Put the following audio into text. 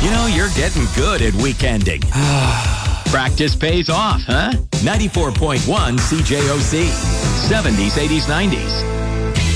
You know, you're getting good at weekending. Practice pays off, huh? 94.1 CJOC. 70s, 80s, 90s.